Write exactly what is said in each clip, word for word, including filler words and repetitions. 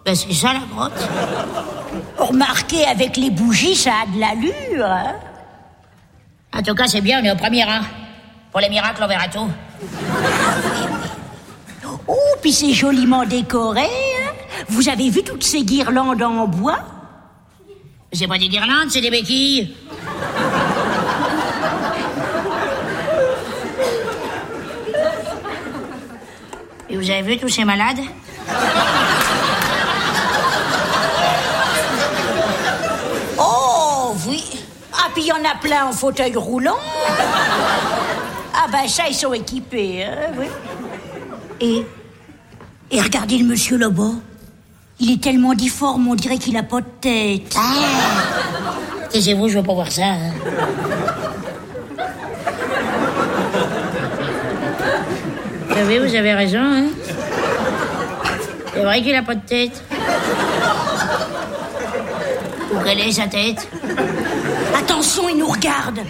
Ben, c'est ça, la grotte. Remarquez, avec les bougies, ça a de l'allure, hein. En tout cas, c'est bien, on est au premier rang. Pour les miracles, on verra tout. Oh, puis c'est joliment décoré, hein. Vous avez vu toutes ces guirlandes en bois? C'est pas des guirlandes, c'est des béquilles. Et vous avez vu tous ces malades? Oh, oui. Ah, puis il y en a plein en fauteuil roulant. Ah, ben ça, ils sont équipés, hein, oui. Et, et regardez le monsieur là-bas. Il est tellement difforme, on dirait qu'il a pas de tête. Ah! Taisez-vous, je veux pas voir ça. Hein. Vous savez, vous avez raison, hein. C'est vrai qu'il a pas de tête. Où quelle est sa tête? Attention, il nous regarde.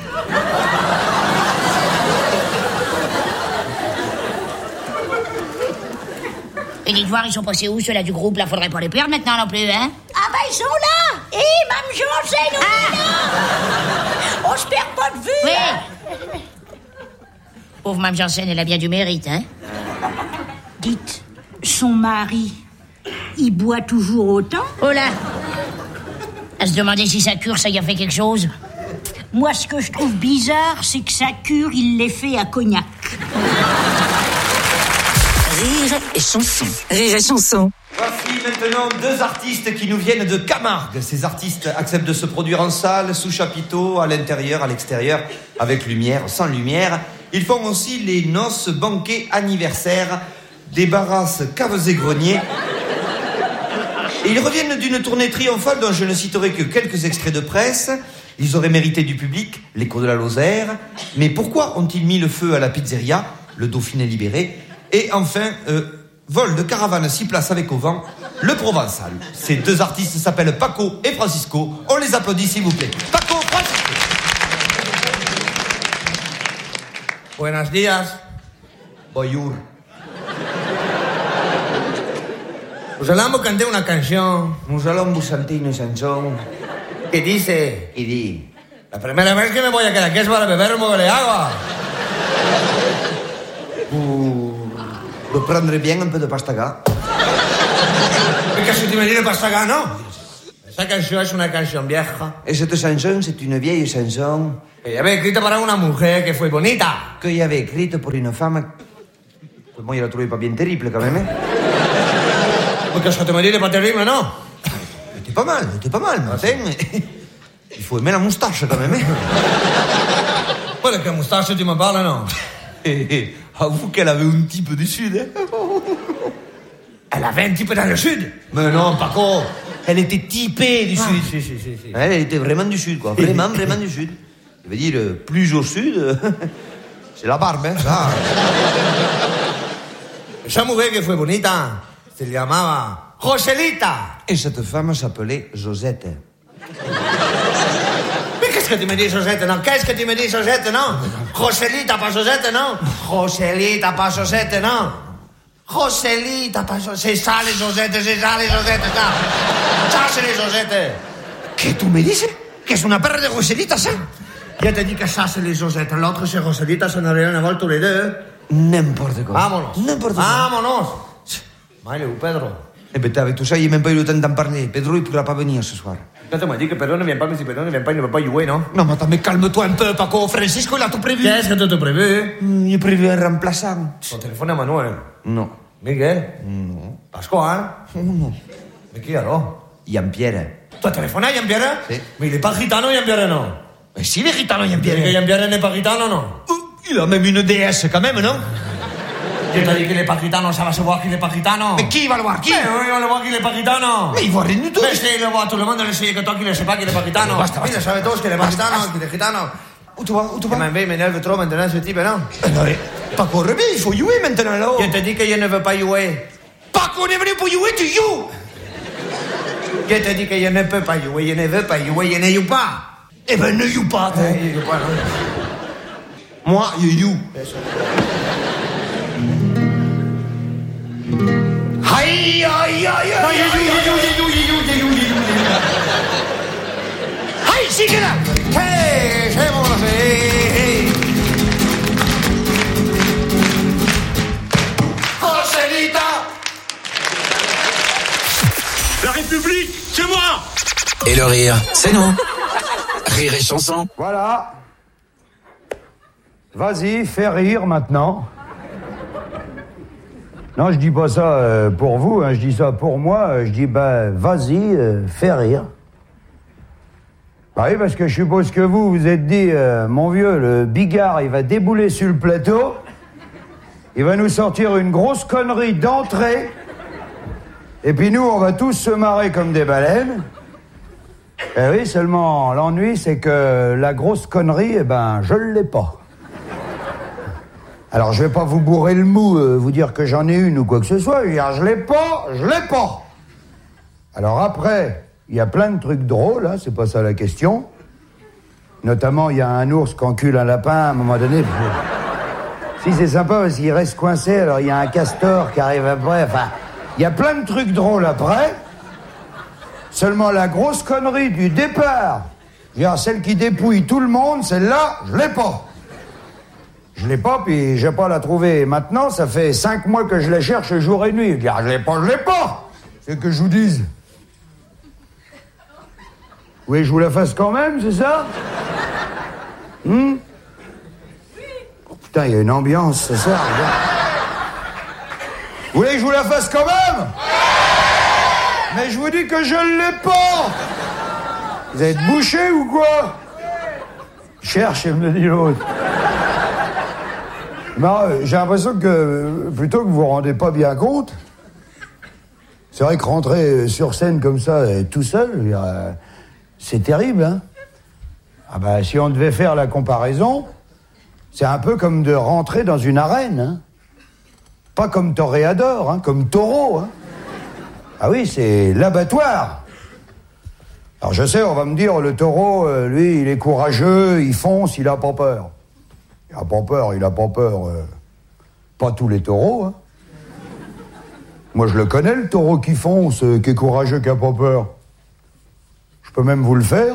Et dites voir, ils sont passés où, ceux-là du groupe, là? Faudrait pas les perdre maintenant non plus, hein? Ah, ben ils sont là. Et Mme Janssen, on est là. On se perd pas de vue. Oui. Hein. Pauvre Mme Janssen, elle a bien du mérite, hein? Dites, son mari, il boit toujours autant? Oh là! À se demander si sa cure, ça y a fait quelque chose. Moi, ce que je trouve bizarre, c'est que sa cure, il l'ait fait à cognac. Rire et chanson. Rire et chanson. Voici maintenant deux artistes qui nous viennent de Camargue. Ces artistes acceptent de se produire en salle, sous chapiteau, à l'intérieur, à l'extérieur, avec lumière, sans lumière. Ils font aussi les noces, banquets, anniversaires, débarrassent caves et greniers. Et ils reviennent d'une tournée triomphale dont je ne citerai que quelques extraits de presse. Ils auraient mérité du public, l'écho de la Lozère. Mais pourquoi ont-ils mis le feu à la pizzeria? Le Dauphiné libéré. Et enfin, euh, vol de caravane six places avec au vent, le Provençal. Ces deux artistes s'appellent Paco et Francisco. On les applaudit s'il vous plaît. Paco, Francisco. Buenos días. Bonjour. Nous allons vous canter una canción Nous allons vous chanter une chanson que dice: qui dit... la primera vez que me voy a quedar aquí es para beberme de agua. Vous... Vous prendrez bien un peu de pastaga. ¿Es que si te me dice pastaga, no? Esa canción es una canción vieja Et cette chanson, c'est une vieille chanson que ya había escrito para una mujer que fue bonita. que j'avais écrite pour une femme... Moi, je la trouvais pas bien terrible, quand même. Hein? Porque eso te me dice pas terrible, no? C'était pas mal, c'était pas mal, mais il faut aimer la moustache, quand même. Hein? Pues de que moustache tu me parles, no? Avoue qu'elle avait un type du Sud. Hein? Elle avait un type dans le sud. Mais non, Paco, elle était typée du Sud. Si, si, si, si. Elle était vraiment du Sud, quoi. Vraiment, vraiment du Sud. Je veux dire, plus au Sud, c'est la barbe, hein, ça. Esa mujer que fue bonita se llamaba Joselita. Et cette femme s'appelait Josette. Mais qu'est-ce que tu me dis, Josette, non? Qu'est-ce que tu me dis, Josette, non? Joselita, pas Josette, non? Joselita, pas Josette, non? Joselita, pas Josette. C'est ça, les Josettes, c'est ça, les Josettes, ça. Ça, c'est les Josettes. ¿Qué tú me dices? ¿Que es una perra de Joselita, ça? Je te dis que ça, c'est les Josettes. L'autre, c'est Joselita, ça n'a rien à voir tous les deux. N'importe quoi. Vámonos. N'importe quoi. Vámonos. Maile, Pedro. Eh ben, avec tout ça, il n'a même pas eu le temps d'en parler. Pedro, il ne pourra pas venir ce soir. Quand tu m'as dit que Pedro ne vient pas, mais si Pedro ne vient pas, il ne va pas jouer, non? Non, mais attends, mais calme-toi un peu, Paco. Francisco, il a tout prévu. Qu'est-ce que tu as prévu? Mm, il a prévu un remplaçant. Ton téléphone à Manuel. Non. Miguel. Non. Pascual. Non. Mais qui alors? Jean-Pierre. Tu as téléphoné à Jean-Pierre? Si. Mais il n'est pas gitano, Jean-Pierre, non? Mais si, il est gitano, Que Jean-Pierre. Jean-Pierre n'est pas gitano, non? Il a même une déesse, quand même, non? Je t'ai dit qu'il n'est pas gitano, ça va se voir qu'il n'est pas gitano. Mais qui va le voir? Qui? Mais oui, on le voit qu'il n'est pas gitano. Mais il voit rien du tout. Mais si, il le voit, tout le monde le sait que toi qui ne sais pas qu'il n'est pas gitano. Basta, basta. Il le savait tous qu'il n'est pas Basta, gitano, basta. qu'il est gitano. Où tu vas? Où tu Tu vas? m'as m'énerve trop maintenant, ce type, non? Eh non, mais Paco, reviens, il faut jouer maintenant, là. Je te dis que je ne veux pas jouer. Paco, on est venu pour jouer, tu joues. Je te dis que je ne peux pas jouer, je ne veux pas jouer, je ne joue pas. Eh ben, ne joue pas, toi. Eh, je joue pas, non? Moi, je joue. Haï! Aïe, aïe, aïe, aïe, aïe, aïe, sigla! Hey, c'est bon, hey, Roselita! La République, c'est moi! Et le rire, c'est nous. Rire et chanson. Voilà. Vas-y, fais rire maintenant. Non, je dis pas ça euh, pour vous, hein, je dis ça pour moi. Je dis, bah, vas-y, euh, fais rire. Bah oui, parce que je suppose que vous, vous êtes dit, euh, mon vieux, le Bigard, il va débouler sur le plateau. Il va nous sortir une grosse connerie d'entrée. Et puis nous, on va tous se marrer comme des baleines. Eh oui, seulement l'ennui, c'est que la grosse connerie, eh ben, je l'ai pas. Alors, je vais pas vous bourrer le mou, euh, vous dire que j'en ai une ou quoi que ce soit. Je veux dire, je l'ai pas, je l'ai pas. Alors après, il y a plein de trucs drôles, hein, c'est pas ça la question. Notamment, il y a un ours qui encule un lapin à un moment donné. Si, c'est sympa parce qu'il reste coincé, alors il y a un castor qui arrive après. Enfin, il y a plein de trucs drôles après. Seulement la grosse connerie du départ, je veux dire, celle qui dépouille tout le monde, celle-là, je l'ai pas. Je l'ai pas, puis j'ai pas la trouver. Maintenant, ça fait cinq mois que je la cherche jour et nuit. Je dis, ah, je l'ai pas, je l'ai pas. C'est que je vous dise. Oui, je vous la fasse quand même, c'est ça? Hum? Oh, putain, il y a une ambiance, c'est ça, regarde. Vous voulez que je vous la fasse quand même? Mais je vous dis que je l'ai pas. Vous êtes bouché ou quoi? Cherche, elle me dit l'autre. Ben, j'ai l'impression que, plutôt que vous vous rendez pas bien compte, c'est vrai que rentrer sur scène comme ça, tout seul, je veux dire, c'est terrible, hein. Ah ben, si on devait faire la comparaison, c'est un peu comme de rentrer dans une arène, hein. Pas comme toréador, hein, comme taureau, hein. Ah oui, c'est l'abattoir. Alors je sais, on va me dire, le taureau, euh, lui, il est courageux, il fonce, il a pas peur. Il a pas peur, il a pas peur. Euh, pas tous les taureaux, hein. Moi, je le connais, le taureau qui fonce, euh, qui est courageux, qui a pas peur. Je peux même vous le faire.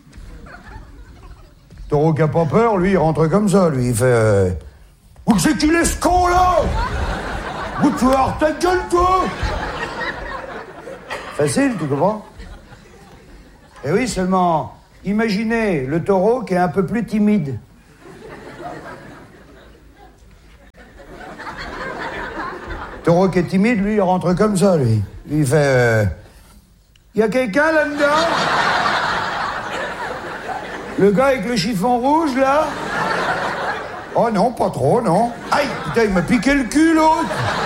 Le taureau qui a pas peur, lui, il rentre comme ça, lui, il fait... Euh, où c'est qu'il est ce con, là? Où tu as ta gueule, toi? Facile, tu comprends? Eh oui, seulement, imaginez le taureau qui est un peu plus timide. Le taureau qui est timide, lui, il rentre comme ça, lui. Il fait... Euh... Y a quelqu'un là-dedans? Le gars avec le chiffon rouge, là? Oh non, pas trop, non. Aïe, putain, il m'a piqué le cul, l'autre.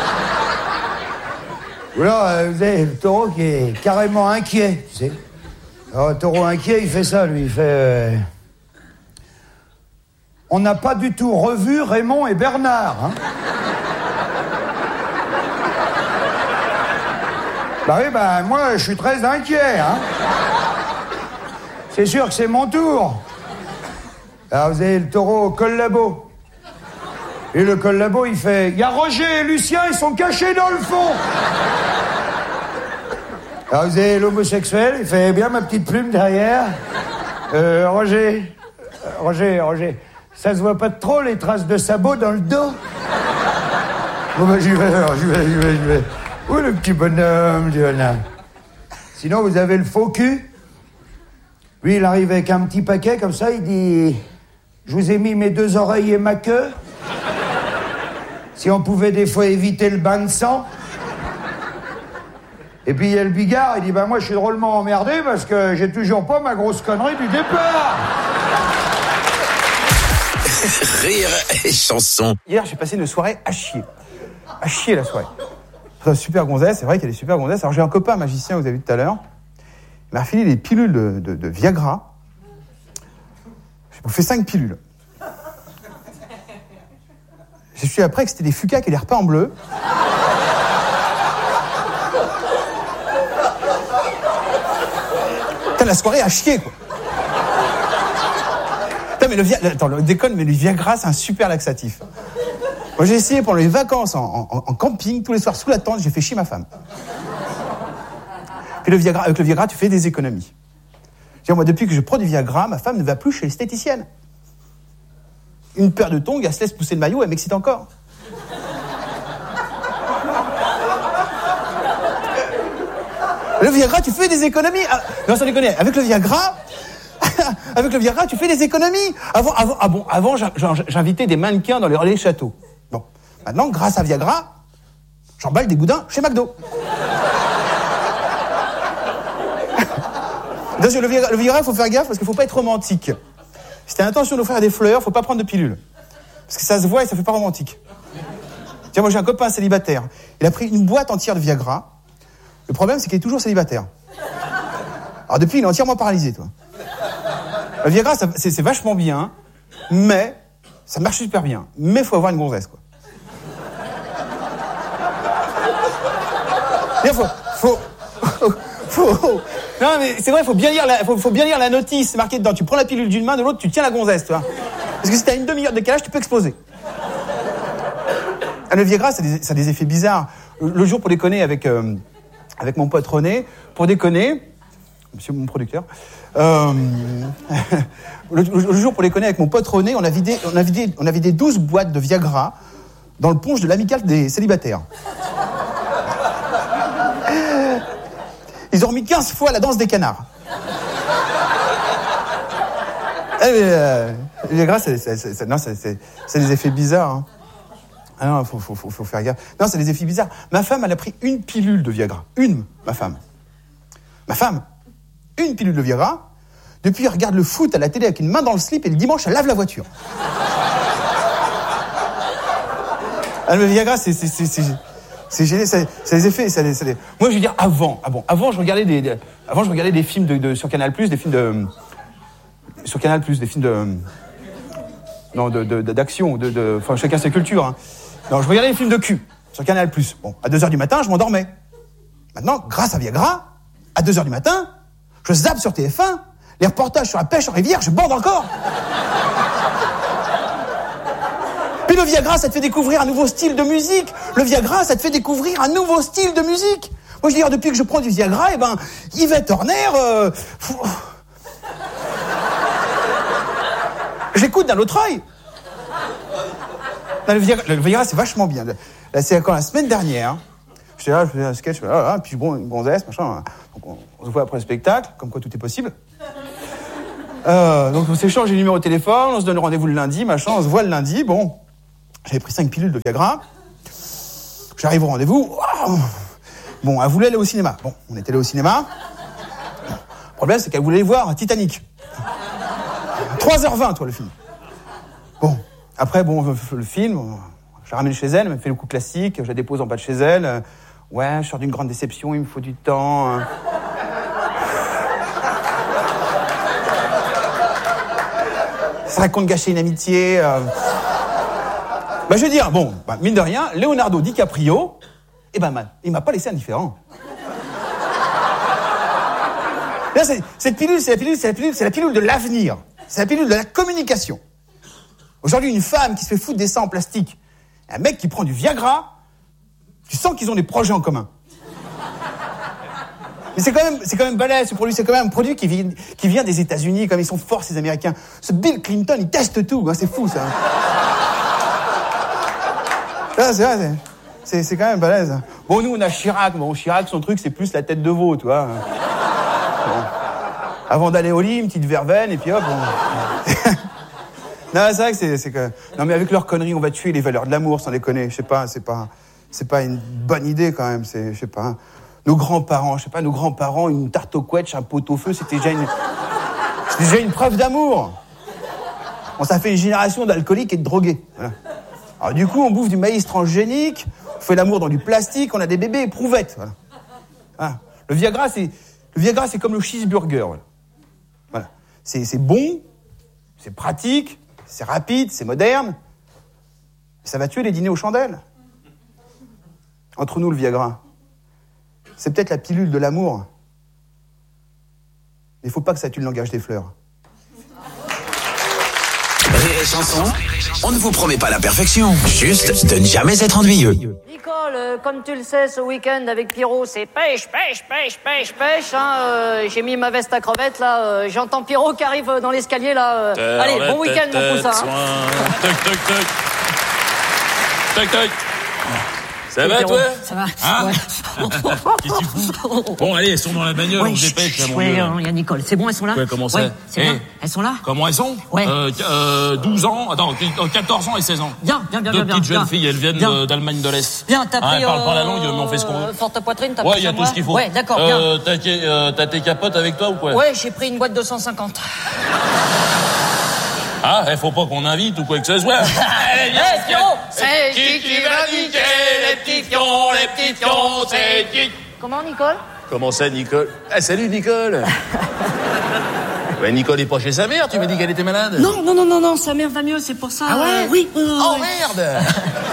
Ou là, vous avez le taureau qui est carrément inquiet, tu sais. Alors, le taureau inquiet, il fait ça, lui, il fait... Euh... On n'a pas du tout revu Raymond et Bernard, hein. Bah oui, bah moi, je suis très inquiet, hein. C'est sûr que c'est mon tour. Alors, vous avez le taureau collabo. Et le collabo, il fait... Il y a Roger et Lucien, ils sont cachés dans le fond. Alors, vous avez l'homosexuel, il fait bien ma petite plume derrière. Euh, Roger, euh, Roger, Roger, ça se voit pas trop les traces de sabots dans le dos? Bon, ben, j'y vais, alors, j'y vais, j'y vais, j'y vais. Où le petit bonhomme, le bonhomme. Sinon, vous avez le faux cul. Lui, il arrive avec un petit paquet, comme ça, il dit... Je vous ai mis mes deux oreilles et ma queue. Si on pouvait des fois éviter le bain de sang. Et puis il y a le Bigard, il dit, ben moi je suis drôlement emmerdé parce que j'ai toujours pas ma grosse connerie du départ. Rire et chanson. Hier, j'ai passé une soirée à chier. À chier la soirée. Enfin, super gonzesse, c'est vrai qu'elle est super gonzesse. Alors j'ai un copain magicien, vous avez vu tout à l'heure. Il m'a refilé des pilules de, de, de Viagra. J'ai bouffé cinq pilules. Je suis après que c'était des fucacs et des repas en bleu. Putain, la soirée a chier, quoi. Putain, mais le Viagra... Attends, le déconne, mais le Viagra, c'est un super laxatif. Moi, j'ai essayé pendant les vacances en, en, en camping, tous les soirs sous la tente, j'ai fait chier ma femme. Puis le Viagra, avec le Viagra, tu fais des économies. Dire, moi, depuis que je prends du Viagra, ma femme ne va plus chez l'esthéticienne. Une paire de tongs, elle se laisse pousser le maillot, elle m'excite encore. Le Viagra, tu fais des économies. Ah, non, sans déconner. Avec le Viagra, avec le Viagra, tu fais des économies. Avant, avant, ah bon, avant, j'invitais des mannequins dans les relais châteaux. Bon, maintenant, grâce à Viagra, j'emballe des boudins chez McDo. Le Viagra, le Viagra, il faut faire gaffe parce qu'il ne faut pas être romantique. Si tu as l'intention d'offrir des fleurs, il ne faut pas prendre de pilule. Parce que ça se voit et ça ne fait pas romantique. Tiens, moi j'ai un copain célibataire. Il a pris une boîte entière de Viagra. Le problème, c'est qu'il est toujours célibataire. Alors depuis, il est entièrement paralysé, toi. Le Viagra, ça, c'est, c'est vachement bien, mais ça marche super bien. Mais il faut avoir une gonzesse, quoi. Il faut... faut, faut, faut non, mais c'est vrai, il faut bien lire la, faut, faut bien lire la notice. C'est marqué dedans. Tu prends la pilule d'une main, de l'autre, tu tiens la gonzesse, tu vois. Parce que si t'as une demi-heure de décalage, tu peux exploser. Ah, le Viagra, ça a, des, ça a des effets bizarres. Le jour, pour déconner avec, euh, avec mon pote René, pour déconner, monsieur mon producteur, euh, le, le jour, pour déconner avec mon pote René, on a vidé, on a vidé, on a vidé douze boîtes de Viagra dans le punch de l'amicale des célibataires. Ils ont remis quinze fois la danse des canards. Eh, mais, euh, le Viagra, c'est, c'est, c'est, non, c'est, c'est, c'est des effets bizarres. Hein. Ah non, faut, faut, faut, faut faire gaffe. Non, c'est des effets bizarres. Ma femme, elle a pris une pilule de Viagra. Une, ma femme. Ma femme, une pilule de Viagra. Depuis, elle regarde le foot à la télé avec une main dans le slip et le dimanche, elle lave la voiture. Ah, le Viagra, c'est... c'est, c'est, c'est C'est génial, c'est, c'est les effets. C'est les, c'est les... Moi, je veux dire avant, ah bon, avant, je regardais des, des avant, je regardais des films de, de sur Canal+, des films de sur Canal+, des films de non, de, de, de d'action, de, de, enfin, chacun ses cultures. Hein. Non, je regardais des films de cul sur Canal+. Bon, à deux heures du matin, je m'endormais. Maintenant, grâce à Viagra, à deux heures du matin, je zappe sur T F un, les reportages sur la pêche en rivière, je bande encore. Puis le Viagra, ça te fait découvrir un nouveau style de musique. Le Viagra, ça te fait découvrir un nouveau style de musique. Moi, je veux dire, depuis que je prends du Viagra, eh ben, Yvette Horner, euh, j'écoute d'un autre œil. Non, le Viagra, le Viagra, c'est vachement bien. Là, c'est quand la semaine dernière, j'étais là, je faisais un sketch, là, là, puis bon, une gonzesse, machin. Donc, on, on se voit après le spectacle, comme quoi tout est possible. Euh, donc, on s'échange les numéros de téléphone, on se donne rendez-vous le lundi, machin, on se voit le lundi, bon. J'avais pris cinq pilules de Viagra. J'arrive au rendez-vous. Wow. Bon, elle voulait aller au cinéma. Bon, on était allé au cinéma. Le problème, c'est qu'elle voulait voir Titanic. trois heures vingt, toi, le film. Bon, après, bon, le film, je la ramène chez elle, elle me fait le coup classique, je la dépose en bas de chez elle. Ouais, je sors d'une grande déception, il me faut du temps. Ça serait con de gâcher une amitié. Euh... Bah, je veux dire, bon, bah, mine de rien, Leonardo DiCaprio, eh ben, man, il m'a pas laissé indifférent. Là, c'est, cette pilule, c'est la pilule, c'est la pilule, c'est la pilule de l'avenir. C'est la pilule de la communication. Aujourd'hui, une femme qui se fait foutre des seins en plastique, un mec qui prend du Viagra, tu sens qu'ils ont des projets en commun. Mais c'est quand même, c'est quand même balèze, ce produit. C'est quand même un produit qui vient, qui vient des États-Unis, comme ils sont forts, ces Américains. Ce Bill Clinton, il teste tout, hein, c'est fou, ça. Ah, c'est vrai, c'est, c'est, c'est quand même balèze. Bon, nous, on a Chirac. Bon, Chirac, son truc, c'est plus la tête de veau, tu vois. Bon. Avant d'aller au lit, une petite verveine, et puis hop, on... Non, c'est vrai que c'est, c'est que... Non, mais avec leurs conneries, on va tuer les valeurs de l'amour, sans déconner. Je sais pas, c'est pas... C'est pas une bonne idée, quand même. C'est, je sais pas... Nos grands-parents, je sais pas, nos grands-parents, une tarte au quetch, un pot au feu, c'était déjà une... C'était déjà une preuve d'amour. Bon, ça fait une génération d'alcooliques et de drogués. Voilà. Alors du coup, on bouffe du maïs transgénique, on fait l'amour dans du plastique, on a des bébés éprouvettes. Voilà. Voilà. Le Viagra, c'est le Viagra, c'est comme le cheeseburger. Voilà. Voilà. C'est, c'est bon, c'est pratique, c'est rapide, c'est moderne. Ça va tuer les dîners aux chandelles. Entre nous, le Viagra, c'est peut-être la pilule de l'amour. Mais il faut pas que ça tue le langage des fleurs. Rire et Chanson, on ne vous promet pas la perfection, juste de ne jamais être ennuyeux. Nicole, euh, comme tu le sais, ce week-end avec Pierrot, c'est pêche, pêche, pêche, pêche, pêche. Hein, euh, j'ai mis ma veste à crevettes, là. Euh, j'entends Pierrot qui arrive dans l'escalier, là. Euh. Allez, bon week-end, mon poussin. Hein. Toc, toc, toc. Toc, toc. Ça va, toi? Ça va. Hein? Ouais. Qu'est-ce que tu fous? Bon, allez, elles sont dans la bagnole, Ouais, on se dépêche, là, mon ouais, vieux. il y a Nicole. C'est bon, elles sont là? Ouais, comment ça? Ouais, c'est Eh, bon. Elles sont là? Comment elles sont? Ouais. Euh, euh, douze ans, attends, quatorze ans et seize ans. Bien, bien, bien, Deux bien, bien. petites jeunes bien. filles, elles viennent Bien. de- d'Allemagne de l'Est. Bien, t'as Hein, pris... elles parlent pas la euh, langue, mais on fait ce qu'on veut. Forte poitrine, t'as Ouais, pris il y a ça, tout ce qu'il faut. Ouais, d'accord, Euh, bien. t'as, tes- euh, t'as tes capotes avec toi ou quoi? Ouais, j'ai pris une boîte de cent cinquante. Ah, il faut pas qu'on invite ou quoi que ce soit. Allez, viens, Eh, Pierrot, c'est qui qui va niquer les petits fions, les petits fions, c'est qui... Comment, Nicole? Comment ça, Nicole? Ah, salut, Nicole. Ouais, Nicole est pas chez sa mère, tu m'as dit qu'elle était malade. Non, non, non, non, non, sa mère va mieux, c'est pour ça. Ah ouais? Oui. oui, Oh oui. merde.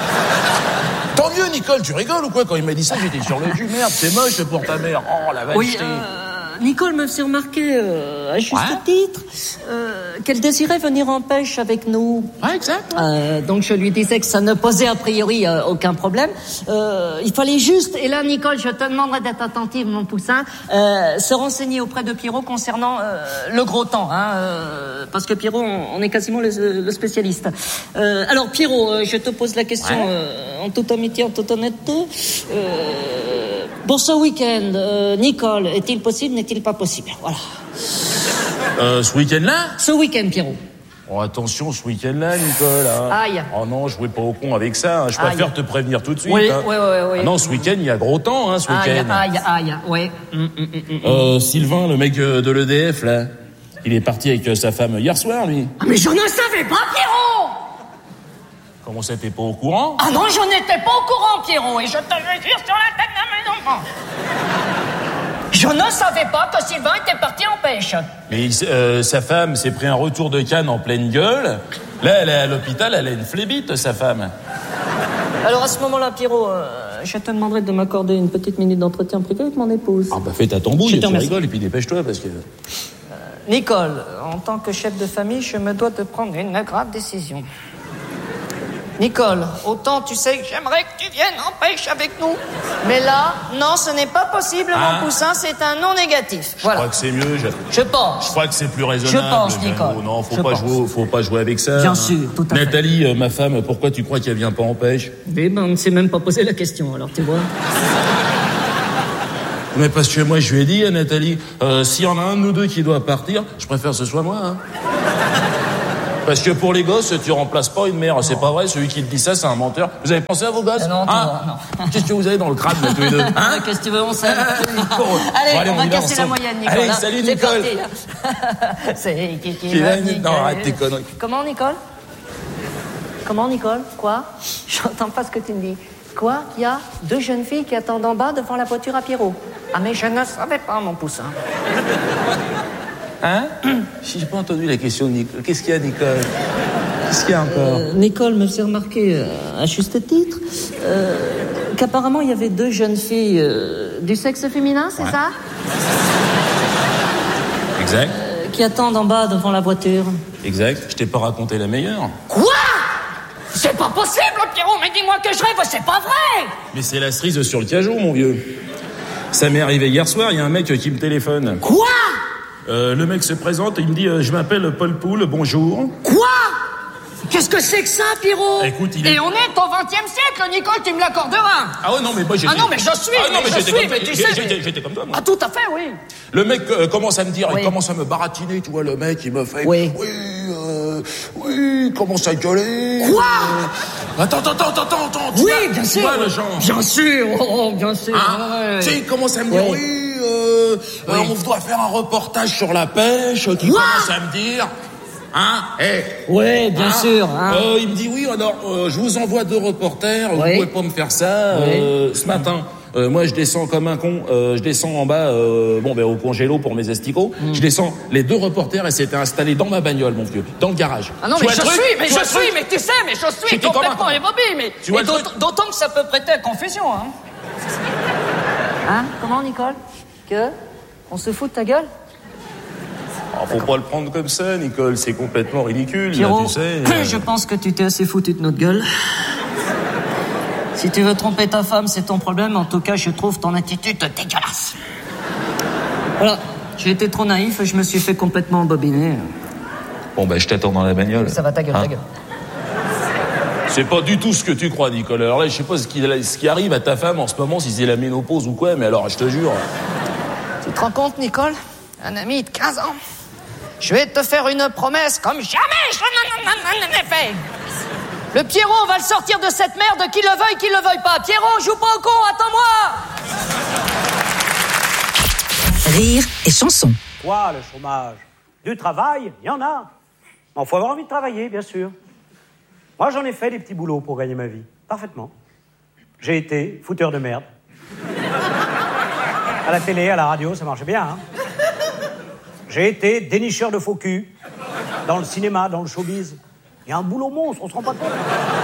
Tant mieux, Nicole, tu rigoles ou quoi? Quand il m'a dit ça, j'étais sur le cul. Merde, c'est moche pour ta mère. Oh, la vache. Oui, euh, Nicole me fait remarquer, euh, à juste Ouais. titre, euh, qu'elle désirait venir en pêche avec nous. Ouais, exact. Euh, donc je lui disais que ça ne posait a priori euh, aucun problème. Euh, il fallait juste, et là Nicole, je te demanderai d'être attentive, mon poussin, euh, se renseigner auprès de Pierrot concernant euh, le gros temps, hein, euh, parce que Pierrot, on, on est quasiment le, le spécialiste. Euh, alors Pierrot, euh, je te pose la question Ouais. euh, en toute amitié, en toute honnêteté. Euh, pour ce week-end, euh, Nicole, est-il possible, n'est-il pas possible? Voilà. Euh, ce week-end-là? Ce week-end, Pierrot. Oh, attention, ce week-end-là, Nicole. Hein. Aïe. Oh non, jouez pas au con avec ça. hein. Je préfère Aïe. te prévenir tout de suite. Oui, hein. oui, oui, oui. Ah non, ce week-end, il y a gros temps, hein, ce Aïe, week-end. aïe, aïe, ouais. Hum, hum, hum, hum. Euh, Sylvain, le mec euh, de l'E D F, là, il est parti avec euh, sa femme hier soir, lui. Ah, mais je ne savais pas, Pierrot! Comment ça, t'es pas au courant? Ah non, je n'étais pas au courant, Pierrot, et je te le jure sur la tête de mes enfants. Je ne savais pas que Sylvain était parti en pêche. Mais il s'est- euh, sa femme s'est pris un retour de canne en pleine gueule. Là, elle est à l'hôpital, elle a une flébite, sa femme. Alors à ce moment-là, Pierrot, euh, je te demanderai de m'accorder une petite minute d'entretien privé avec mon épouse. Ah bah fais ta tambouille, Je te tu remercie. rigoles, et puis dépêche-toi, parce que... Nicole, en tant que chef de famille, je me dois de prendre une grave décision. Nicole, autant tu sais que j'aimerais que tu viennes en pêche avec nous. Mais là, non, ce n'est pas possible, Ah. mon poussin, c'est un non négatif. Je Voilà. crois que c'est mieux, je... Je pense. Je crois que c'est plus raisonnable. Je pense, Jeannot. Nicole. Non, faut Je pas pense. jouer, faut pas jouer avec ça. Bien hein. sûr, tout à fait. Nathalie, euh, ma femme, pourquoi tu crois qu'elle vient pas en pêche? Eh ben, on ne s'est même pas posé la question, alors tu vois. Mais parce que moi, je lui ai dit à Nathalie, euh, s'il y en a un de nous deux qui doit partir, je préfère que ce soit moi. Hein. Parce que pour les gosses, tu remplaces pas une mère. C'est pas vrai, celui qui te dit ça, c'est un menteur. Vous avez pensé à vos gosses? Ah non, Hein toi, non. Qu'est-ce que vous avez dans le crâne, là, tous les deux? Hein? Ah, qu'est-ce que tu veux, on s'aime. Bon, Allez, allez, on, on va y va casser la ensemble. moyenne, Nicole. Allez, hein. salut, C'est Nicole. parti, là. C'est qui qui Qui va va- niquer. non, arrête tes conneries. Comment, Nicole? Comment, Nicole? Quoi? J'entends pas ce que tu me dis. Quoi? Il y a deux jeunes filles qui attendent en bas devant la voiture à Pierrot. Ah, mais je ne savais pas, mon poussin. Hein? J'ai pas entendu la question de Nicole. Qu'est-ce qu'il y a, Nicole? Qu'est-ce qu'il y a encore? Euh, Nicole me fait remarquer, euh, à juste titre, euh, qu'apparemment il y avait deux jeunes filles euh, du sexe féminin, c'est Ouais. ça? Exact, Euh, qui attendent en bas devant la voiture. exact. Je t'ai pas raconté la meilleure. Quoi? C'est pas possible, Pierrot, mais dis-moi que je rêve, c'est pas vrai! Mais c'est la cerise sur le cajou, mon vieux. Ça m'est arrivé hier soir, il y a un mec qui me téléphone. Quoi? Euh, le mec se présente et il me dit euh, je m'appelle Paul Poul, bonjour. Quoi? Qu'est-ce que c'est que ça, Pierrot? Écoute, il est- Et on est au vingtième siècle, Nicole, tu me l'accorderas. Ah ouais, non, mais moi j'étais... Ah non, mais je suis, Ah non, mais mais je j'étais suis, comme mais toi. tu J'ai- sais, j'étais- mais- J'étais comme toi, moi. Ah, tout à fait, oui. Le mec euh, commence à me dire, Oui. il commence à me baratiner, tu vois, le mec, il me fait... Oui. Oui, euh, oui, il commence à gueuler. Quoi? Euh, Attends, attends, attends, attends, attends. tu Oui, vois- bien tu sûr. vois, le genre... Bien sûr, oh, oh, bien sûr. Hein ouais, ouais. Tu sais, il commence à me dire, Oui. oui, euh, Oui. euh, on doit faire un reportage sur la pêche. Tu Quoi? commences à me dire... Hein? Eh, Oui, bien hein sûr. Hein. Euh, il me dit oui, alors euh, je vous envoie deux reporters, vous Oui. pouvez pas me faire ça. euh, ce matin, euh, moi je descends comme un con, euh, je descends en bas, euh, bon ben au congélo pour mes esticots. Mm. Je descends, les deux reporters et s'étaient installés dans ma bagnole, mon vieux, dans le garage. Ah non, Tu mais vois je le truc suis, mais Tu vois je le truc suis, mais tu sais, mais je suis J'étais complètement comment ébobé, mais Tu vois et le d'aut- truc d'autant que ça peut prêter à confusion, hein. Hein? Comment, Nicole? Que? On se fout de ta gueule? Oh, faut pas le prendre comme ça, Nicole, c'est complètement ridicule. Pierrot, là, tu sais. euh... je pense que tu t'es assez foutu de notre gueule. Si tu veux tromper ta femme, c'est ton problème. En tout cas, je trouve ton attitude dégueulasse. Voilà, j'ai été trop naïf et je me suis fait complètement embobiner. Bon, ben, je t'attends dans la bagnole. Ça va, ta gueule, hein? ta gueule. C'est pas du tout ce que tu crois, Nicole. Alors là, je sais pas ce qui, ce qui arrive à ta femme en ce moment, si c'est la ménopause ou quoi, mais alors, je te jure... Tu te rends compte, Nicole? Un ami de quinze ans. Je vais te faire une promesse comme jamais je n'en ai fait. Le Pierrot, on va le sortir de cette merde, qu'il le veuille, qu'il le veuille pas. Pierrot, joue pas au con, attends-moi. Rire et chanson. Quoi, le chômage? Du travail, il y en a. Il faut avoir envie de travailler, bien sûr. Moi, j'en ai fait des petits boulots pour gagner ma vie. Parfaitement. J'ai été fouteur de merde. À la télé, à la radio, ça marchait bien, hein. J'ai été dénicheur de faux cul. Dans le cinéma, dans le showbiz. Il y a un boulot monstre, on se rend pas compte.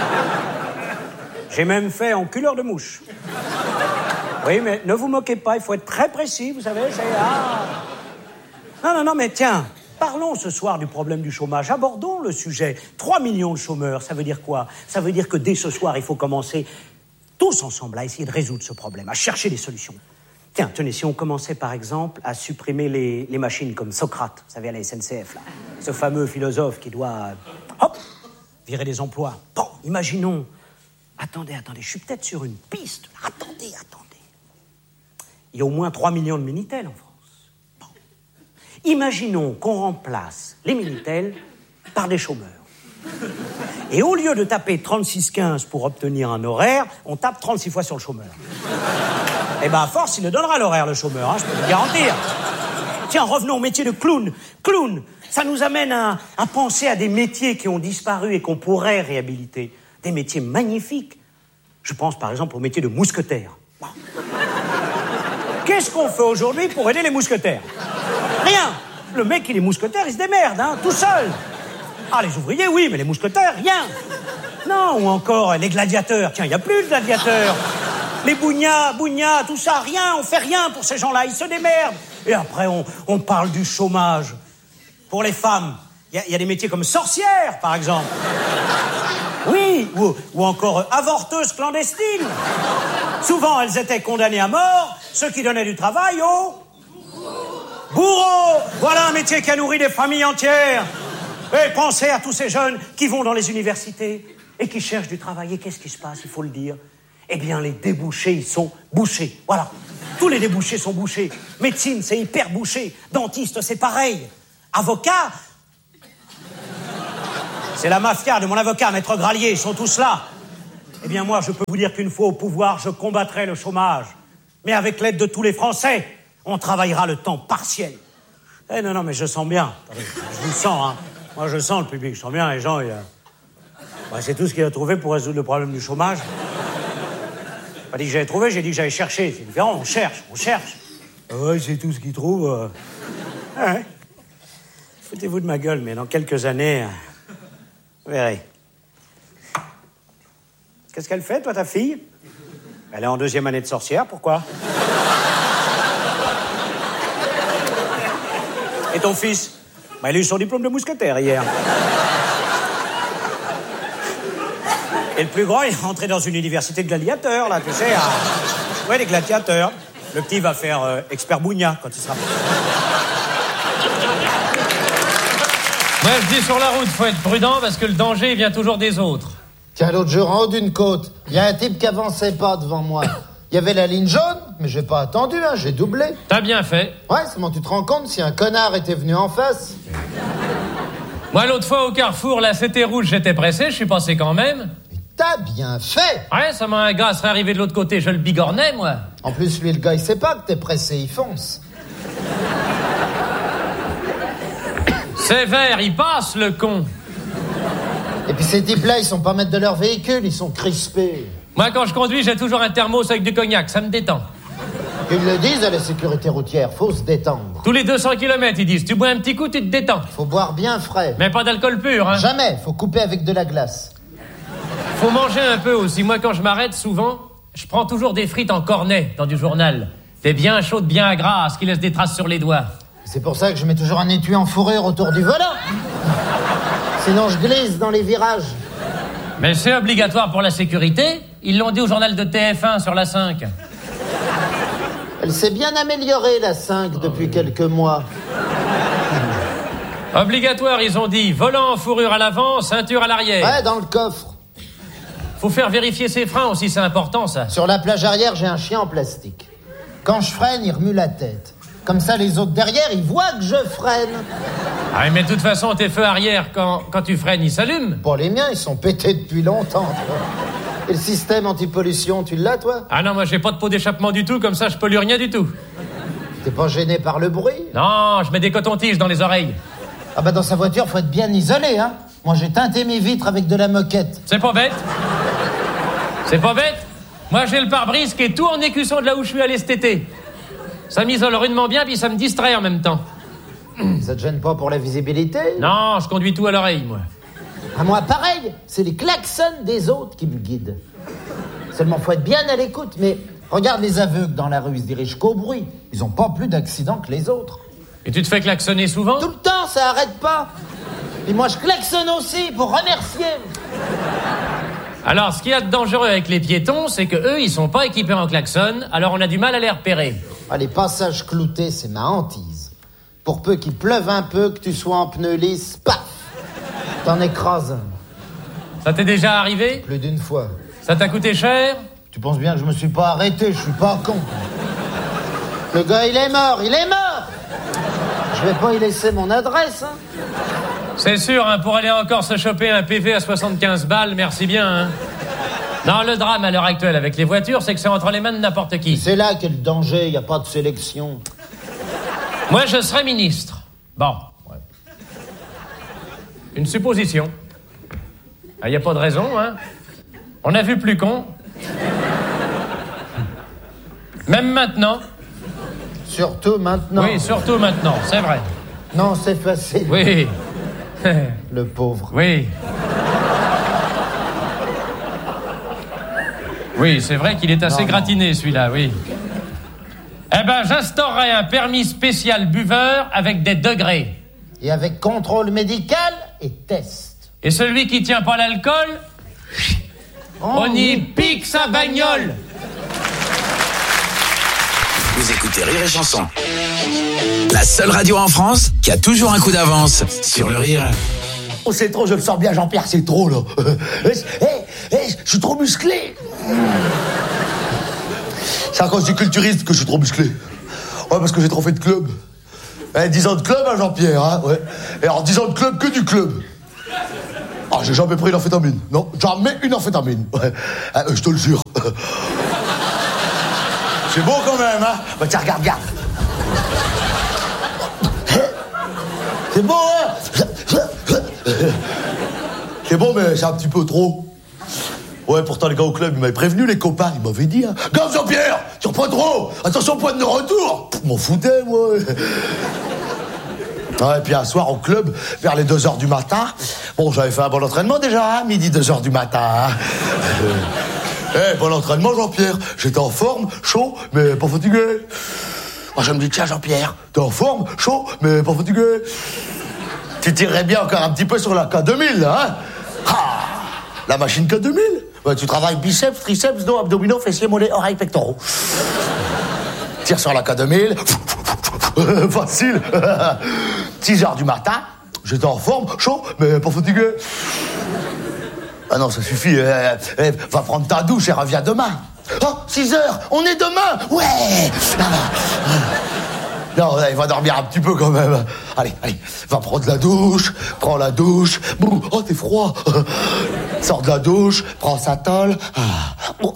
J'ai même fait enculeur de mouche. Oui, mais ne vous moquez pas, il faut être très précis, vous savez, c'est... Ah. Non, non, non, mais tiens, parlons ce soir du problème du chômage. Abordons le sujet. trois millions de chômeurs, ça veut dire quoi? Ça veut dire que dès ce soir, il faut commencer tous ensemble à essayer de résoudre ce problème, à chercher des solutions. Tiens, tenez, si on commençait par exemple à supprimer les, les machines comme Socrate, vous savez, à la S N C F, là, ce fameux philosophe qui doit, hop, virer des emplois. Bon, imaginons... Attendez, attendez, je suis peut-être sur une piste. Attendez, attendez. Il y a au moins trois millions de Minitel en France. Bon. Imaginons qu'on remplace les Minitel par des chômeurs. Et au lieu de taper trente-six quinze pour obtenir un horaire, on tape trente-six fois sur le chômeur. Eh ben, à force, il le donnera l'horaire, le chômeur, hein, je peux vous le garantir. Tiens, revenons au métier de clown. Clown, ça nous amène à, à penser à des métiers qui ont disparu et qu'on pourrait réhabiliter. Des métiers magnifiques. Je pense par exemple au métier de mousquetaire. Bon. Qu'est-ce qu'on fait aujourd'hui pour aider les mousquetaires? Rien. Le mec, il est mousquetaire, il se démerde, hein, tout seul. Ah, les ouvriers, oui, mais les mousquetaires, rien. Non, ou encore les gladiateurs. Tiens, il n'y a plus de gladiateurs. Les bougnats, bougnats, tout ça, rien. On fait rien pour ces gens-là, ils se démerdent. Et après, on, on parle du chômage. Pour les femmes, il y, y a des métiers comme sorcières, par exemple. Oui, ou, ou encore euh, avorteuses clandestines. Souvent, elles étaient condamnées à mort, ceux qui donnaient du travail aux... bourreaux. Voilà un métier qui a nourri des familles entières. Et pensez à tous ces jeunes qui vont dans les universités et qui cherchent du travail. Et qu'est-ce qui se passe, il faut le dire? Eh bien, les débouchés, ils sont bouchés. Voilà. Tous les débouchés sont bouchés. Médecine, c'est hyper bouché. Dentiste, c'est pareil. Avocat... C'est la mafia de mon avocat, Maître Gralier, ils sont tous là. Eh bien, moi, je peux vous dire qu'une fois au pouvoir, je combattrai le chômage. Mais avec l'aide de tous les Français, on travaillera le temps partiel. Eh non, non, mais je sens bien. Je vous sens, hein. Moi, je sens le public, je sens bien les gens. Il a... bah, c'est tout ce qu'il a trouvé pour résoudre le problème du chômage. J'ai pas dit que j'avais trouvé, j'ai dit que j'allais chercher. C'est différent, on cherche, on cherche. Ah ouais, c'est tout ce qu'il trouve. Euh... Ouais. Foutez-vous de ma gueule, mais dans quelques années... Vous verrez. Qu'est-ce qu'elle fait, toi, ta fille? Elle est en deuxième année de sorcière, pourquoi? Et ton fils? Bah, il a eu son diplôme de mousquetaire hier. Et le plus grand, il est rentré dans une université de gladiateurs, là, tu sais. À... Ouais, des gladiateurs. Le petit va faire euh, expert bougna quand il sera... Moi, je dis sur la route, faut être prudent parce que le danger vient toujours des autres. Tiens, l'autre jour, en haut d'une côte, il y a un type qui avançait pas devant moi. Il y avait la ligne jaune, mais j'ai pas attendu, hein, j'ai doublé. T'as bien fait. Ouais, seulement tu te rends compte si un connard était venu en face. Moi, l'autre fois au carrefour, là, c'était rouge, j'étais pressé, je suis passé quand même. Mais t'as bien fait. Ouais, ça m'a un gars serait arrivé de l'autre côté, je le bigornais, moi. En plus, lui, le gars, il sait pas que t'es pressé, il fonce. C'est vert, il passe, le con. Et puis ces types-là, ils sont pas maîtres de leur véhicule, ils sont crispés. Moi, quand je conduis, j'ai toujours un thermos avec du cognac, ça me détend. Ils le disent à la sécurité routière, faut se détendre. Tous les deux cents kilomètres, ils disent, tu bois un petit coup, tu te détends. Faut boire bien frais. Mais pas d'alcool pur, hein. Jamais, faut couper avec de la glace. Faut manger un peu aussi. Moi, quand je m'arrête, souvent, je prends toujours des frites en cornet dans du journal. Des bien chaudes, bien grasses, qui laissent des traces sur les doigts. C'est pour ça que je mets toujours un étui en fourrure autour du volant. Sinon, je glisse dans les virages. Mais c'est obligatoire pour la sécurité. Ils l'ont dit au journal de T F un sur la cinq. Elle s'est bien améliorée, la cinq, depuis quelques mois. Obligatoire, ils ont dit. Volant en fourrure à l'avant, ceinture à l'arrière. Ouais, dans le coffre. Faut faire vérifier ses freins aussi, c'est important, ça. Sur la plage arrière, j'ai un chien en plastique. Quand je freine, il remue la tête. Comme ça, les autres derrière, ils voient que je freine. Ah, mais de toute façon, tes feux arrière, quand, quand tu freines, ils s'allument. Bon, les miens, ils sont pétés depuis longtemps. Et le système anti-pollution, tu l'as, toi? Ah non, moi, j'ai pas de pot d'échappement du tout, comme ça, je pollue rien du tout. T'es pas gêné par le bruit? Non, je mets des cotons-tiges dans les oreilles. Ah bah, dans sa voiture, faut être bien isolé, hein. Moi, j'ai teinté mes vitres avec de la moquette. C'est pas bête. C'est pas bête. Moi, j'ai le pare-brise qui est tout en écusson de là où je suis allé cet été. Ça m'isole rudement bien, puis ça me distrait en même temps. Ça te gêne pas pour la visibilité? Non, je conduis tout à l'oreille, moi. À moi, pareil. C'est les klaxons des autres qui me guident. Seulement, faut être bien à l'écoute. Mais regarde les aveugles dans la rue, ils se dirigent qu'au bruit. Ils ont pas plus d'accidents que les autres. Et tu te fais klaxonner souvent? Tout le temps, ça arrête pas. Et moi, je klaxonne aussi pour remercier. Alors, ce qu'il y a de dangereux avec les piétons, c'est que eux, ils sont pas équipés en klaxon, alors on a du mal à les repérer. Ah, les passages cloutés, c'est ma hantise. Pour peu qu'il pleuve un peu, que tu sois en pneu lisse, paf, t'en écrases un. Ça t'est déjà arrivé? Plus d'une fois. Ça t'a coûté cher? Tu penses bien que je me suis pas arrêté, je suis pas con. Le gars, il est mort, il est mort. Je vais pas y laisser mon adresse, hein. C'est sûr, hein, pour aller encore se choper un P V à soixante-quinze balles, merci bien, hein. Non, le drame à l'heure actuelle avec les voitures, c'est que c'est entre les mains de n'importe qui. C'est là qu'est le danger, y a pas de sélection. Moi, je serais ministre. Bon. Ouais. Une supposition. Il n'y a pas de raison, hein. On a vu plus con. Même maintenant. Surtout maintenant. Oui, surtout maintenant, c'est vrai. Non, c'est facile. Oui. Le pauvre. Oui. Oui, c'est vrai qu'il est assez non, gratiné, celui-là, oui. Eh ben, j'instaurerai un permis spécial buveur avec des degrés. Et avec contrôle médical et test. Et celui qui tient pas l'alcool, oh, on y pique sa bagnole. Vous écoutez Rire et Chanson. La seule radio en France qui a toujours un coup d'avance sur le rire. Oh, c'est trop, je le sens bien, Jean-Pierre, c'est trop, là. Hé, hé, hé, je suis trop musclé. C'est à cause du culturiste que je suis trop musclé. Ouais, parce que j'ai trop fait de club. Eh, dix ans de club, hein, Jean-Pierre, hein, ouais. Et alors, dix ans de club, que du club. Ah, j'ai jamais pris une amphétamine. Non, jamais une amphétamine. Ouais. Eh, je te le jure. C'est beau quand même, hein. Bah, tiens, regarde, regarde. C'est beau, hein. C'est bon, mais c'est un petit peu trop. Ouais, pourtant, les gars au club, ils m'avaient prévenu, les copains, ils m'avaient dit, hein. Gaffe, Jean-Pierre, tire pas trop. Attention, point de retour. Pff, m'en foutais, moi. Ouais, et puis un soir au club, vers les deux heures du matin, bon, j'avais fait un bon entraînement déjà, hein, midi, deux heures du matin. Hein. Eh, hey, bon entraînement, Jean-Pierre. J'étais en forme, chaud, mais pas fatigué. Moi, je me dis, tiens, Jean-Pierre, t'es en forme, chaud, mais pas fatigué. Tu tirerais bien encore un petit peu sur la K deux mille, là, hein. Ah, la machine K deux mille. Ouais, tu travailles biceps, triceps, dos, abdominaux, fessiers, mollets, oreilles, pectoraux. Tire sur la K deux mille. Facile. six heures du matin, j'étais en forme, chaud, mais pas fatigué. Ah non, ça suffit. Euh, euh, va prendre ta douche et reviens demain. Oh, six heures, on est demain. Ouais. Non, il va dormir un petit peu quand même. Allez, allez, va prendre la douche, prends la douche. Oh, t'es froid. Sors de la douche, prends sa tôle. Ah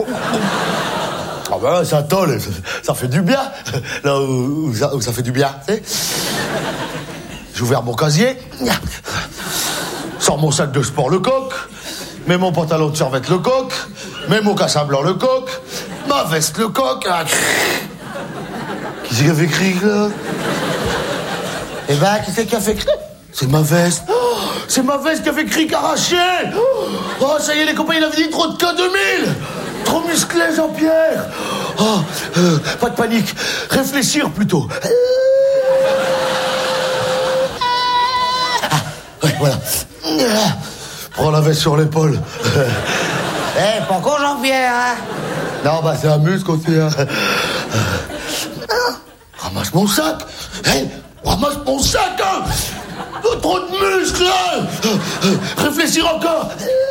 ben, sa tôle, ça, ça fait du bien. Là où, où, ça, où ça fait du bien, tu sais. J'ai ouvert mon casier. Sors mon sac de sport le coq. Mets mon pantalon de survette le coq. Mets mon cassin blanc le coq. Ma veste le coq. Qui c'est qui a fait cric, là? Eh ben, qui c'est qui a fait cric? C'est ma veste. Oh, c'est ma veste qui a fait cric arraché. Oh, ça y est, les copains, il avait dit trop de K deux mille. Trop musclé, Jean-Pierre. Oh, euh, pas de panique. Réfléchir, plutôt. Euh... voilà. Prends la veste sur l'épaule. Eh, hey, pas con, Jean-Pierre, hein? Non, bah, c'est un muscle aussi, hein. Ramasse mon sac. Hé, hey, ramasse mon sac, hein. Oh, trop de muscles, hein. Réfléchir encore.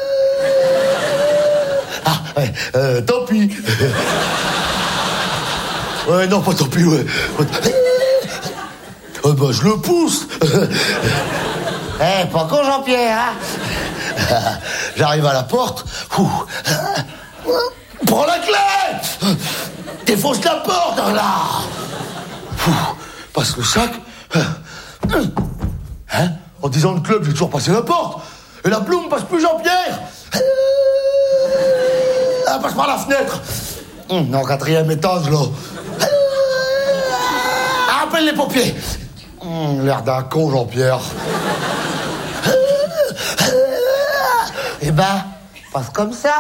Ah, ouais, euh, tant pis. Ouais, non, pas tant pis, ouais. Euh, bah, je le pousse. Eh, hey, pas con, Jean-Pierre, hein? J'arrive à la porte. Ouh. Prends la clé. Défonce la porte, là. Ouh. Passe le sac. Hein? En disant le club, j'ai toujours passé la porte. Et la plume passe plus Jean-Pierre. Elle passe par la fenêtre. Non, quatrième étage, là. Appelle les pompiers. L'air d'un con, Jean-Pierre. Eh ben, passe comme ça.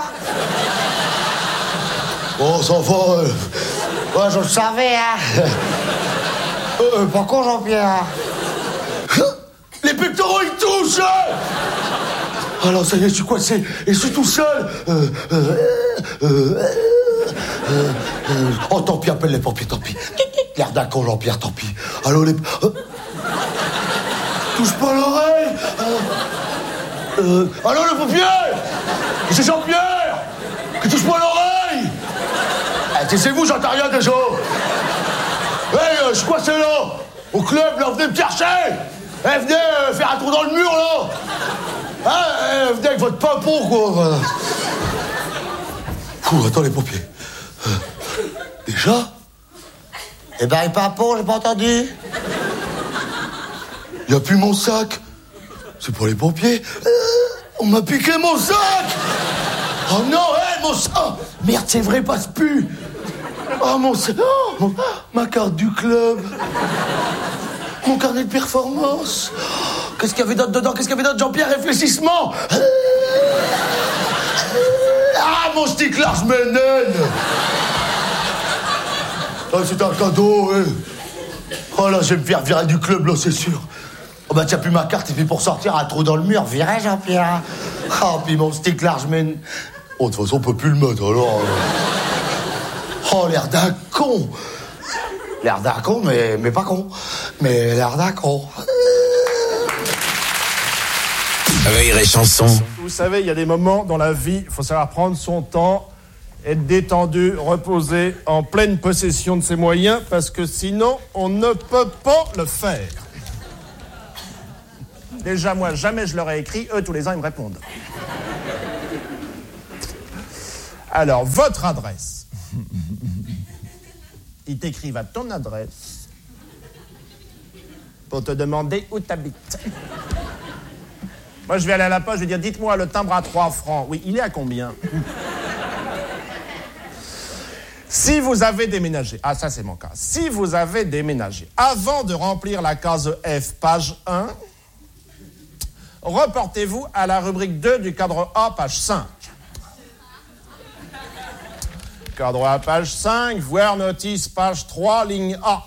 Oh, ça va. Euh... Ouais, je le savais, hein. euh, pas con, Jean-Pierre. Les pectoraux, ils touchent. Alors, ça y est, je suis coincé. Et je suis tout seul. Euh, euh, euh, euh, euh, oh, tant pis, appelle les pompiers, tant pis. L'air d'un con, Jean-Pierre, tant pis. Allô, les... Euh, touche pas l'oreille. Euh, euh, allô, le pompier. C'est Jean-Pierre. Qui touche pas l'oreille. Eh, c'est vous, j'entends rien déjà. Hé, hey, euh, je suis coincé là. Au club, là, venez me chercher. Eh, hey, venez euh, faire un trou dans le mur, là. Hein, eh, venez avec votre pimpon, quoi. Voilà. Ouh, attends, les pompiers. Euh, déjà? Eh ben, les pimpons, j'ai pas entendu. Il n'y a plus mon sac. C'est pour les pompiers. Euh, on m'a piqué mon sac. Oh non, hé, hey, mon sac. Merde, c'est vrai, passe plus. Oh, mon sac. Oh, mon... ma carte du club. Mon carnet de performance. Oh, qu'est-ce qu'il y avait d'autre dedans? Qu'est-ce qu'il y avait d'autre, Jean-Pierre? Réfléchissement. Ah, mon stick large ménène. Oh, c'est un cadeau, hein. Oh là, je vais me faire virer du club, là, c'est sûr. Oh bah, tiens, plus ma carte, et puis pour sortir, un trou dans le mur, viré, Jean-Pierre. Oh, puis mon stick large mène. Oh, de toute façon, on peut plus le mettre, alors. Oh, l'air d'un con. L'air d'un con, mais, mais pas con. Mais l'air d'un con. Rire et chanson. Vous savez, il y a des moments dans la vie, il faut savoir prendre son temps, être détendu, reposé, en pleine possession de ses moyens, parce que sinon, on ne peut pas le faire. Déjà, moi, jamais je leur ai écrit, eux, tous les ans, ils me répondent. Alors, votre adresse. Ils t'écrivent à ton adresse pour te demander où t'habites. Moi, je vais aller à la poste, je vais dire, dites-moi, le timbre à trois francs. Oui, il est à combien? Si vous avez déménagé, ah ça c'est mon cas, si vous avez déménagé, avant de remplir la case F, page un, reportez-vous à la rubrique deux du cadre A, page cinq. Cadre A, page cinq, voir notice, page trois, ligne A.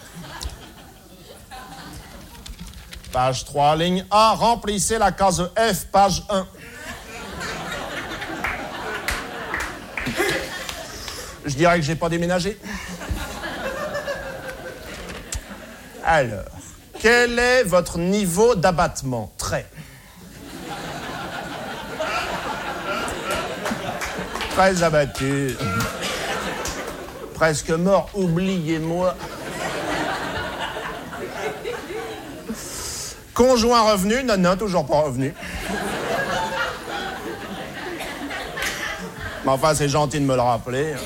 Page trois, ligne A, remplissez la case F, page un. Je dirais que j'ai pas déménagé. Alors, quel est votre niveau d'abattement? Très. Très abattu. Presque mort, oubliez-moi. Conjoint revenu? Non, non, toujours pas revenu. Mais enfin, c'est gentil de me le rappeler.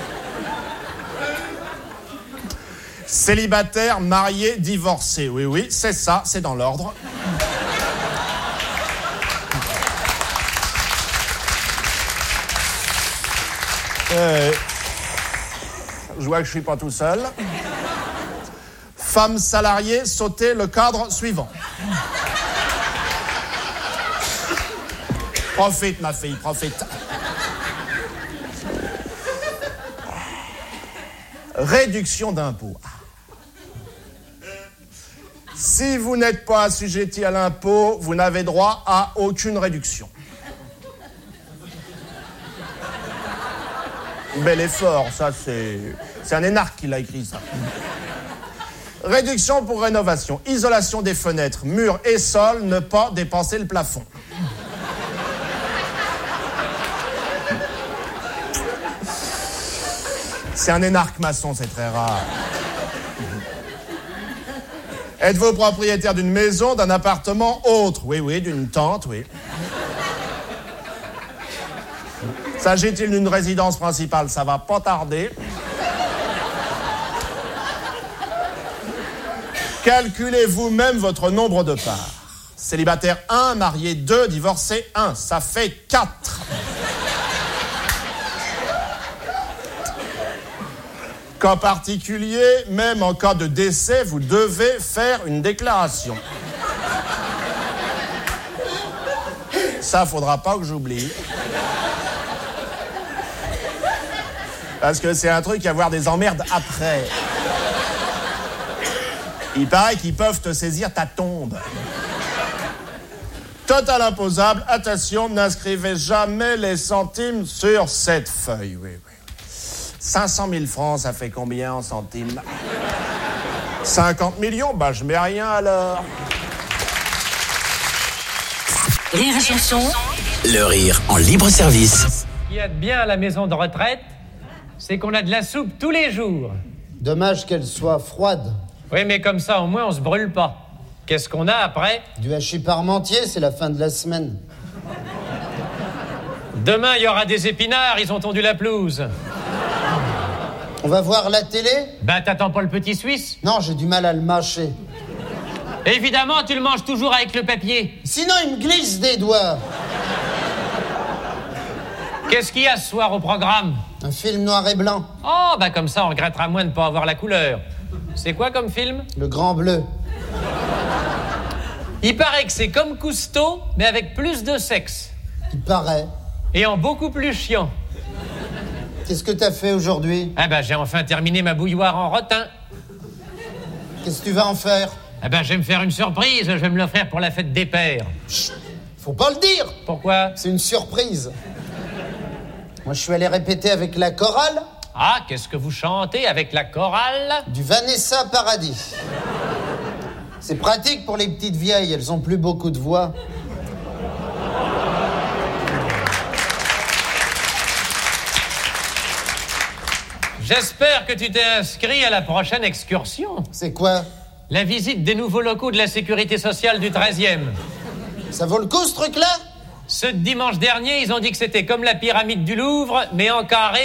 Célibataire, marié, divorcé. Oui, oui, c'est ça, c'est dans l'ordre. Euh, je vois que je suis pas tout seul. Femme salariée, sautez le cadre suivant. Profite, ma fille, profite. Réduction d'impôts. Si vous n'êtes pas assujetti à l'impôt, vous n'avez droit à aucune réduction. Bel effort, ça c'est... C'est un énarque qui l'a écrit, ça. Réduction pour rénovation, isolation des fenêtres, murs et sols, ne pas dépenser le plafond. C'est un énarque maçon, c'est très rare. Êtes-vous propriétaire d'une maison, d'un appartement autre? Oui, oui, d'une tente, oui. S'agit-il d'une résidence principale? Ça va pas tarder. Calculez vous-même votre nombre de parts. Célibataire un, marié deux, divorcé un. Ça fait quatre. Cas particulier, même en cas de décès, vous devez faire une déclaration. Ça, faudra pas que j'oublie. Parce que c'est un truc à avoir des emmerdes après. Il paraît qu'ils peuvent te saisir ta tombe. Total imposable, attention, n'inscrivez jamais les centimes sur cette feuille. Oui, oui. cinq cent mille francs, ça fait combien en centimes? cinquante millions, bah je mets rien alors. Rire et chanson. Le rire en libre service. Ce qu'il y a de bien à la maison de retraite, c'est qu'on a de la soupe tous les jours. Dommage qu'elle soit froide. Oui, mais comme ça, au moins, on se brûle pas. Qu'est-ce qu'on a après? Du hachis parmentier, c'est la fin de la semaine. Demain, il y aura des épinards, ils ont tondu la pelouse. On va voir la télé? Bah, t'attends pas le petit Suisse? Non, j'ai du mal à le mâcher. Évidemment, tu le manges toujours avec le papier. Sinon, il me glisse des doigts. Qu'est-ce qu'il y a ce soir au programme? Un film noir et blanc. Oh, bah comme ça, on regrettera moins de ne pas avoir la couleur. C'est quoi comme film? Le Grand Bleu. Il paraît que c'est comme Cousteau, mais avec plus de sexe. Il paraît. Et en beaucoup plus chiant. Qu'est-ce que t'as fait aujourd'hui? Ah bah j'ai enfin terminé ma bouilloire en rotin. Qu'est-ce que tu vas en faire? Ah bah je vais me faire une surprise, je vais me l'offrir pour la fête des pères. Chut, faut pas le dire. Pourquoi? C'est une surprise. Moi je suis allé répéter avec la chorale. Ah, qu'est-ce que vous chantez avec la chorale? Du Vanessa Paradis. C'est pratique pour les petites vieilles, elles ont plus beaucoup de voix. J'espère que tu t'es inscrit à la prochaine excursion. C'est quoi? La visite des nouveaux locaux de la sécurité sociale du treizième. Ça vaut le coup, ce truc-là? Ce dimanche dernier, ils ont dit que c'était comme la pyramide du Louvre, mais en carré.